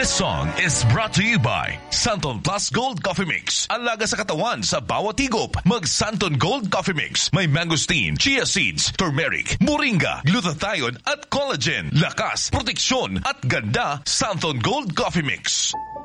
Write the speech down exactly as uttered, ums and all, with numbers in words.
This song is brought to you by Santon Plus Gold Coffee Mix. Ang laga sa katawan sa bawat higop. Mag Santon Gold Coffee Mix. May mangosteen, chia seeds, turmeric, moringa, glutathione at collagen. Lakas, proteksyon at ganda. Santon Gold Coffee Mix.